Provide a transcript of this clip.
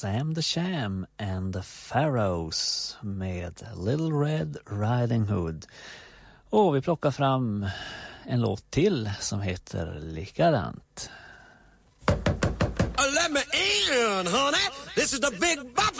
Sam the Sham and the Pharaohs med Little Red Riding Hood. Och vi plockar fram en låt till som heter likadant. Let me in, honey. This is the Big Bopper.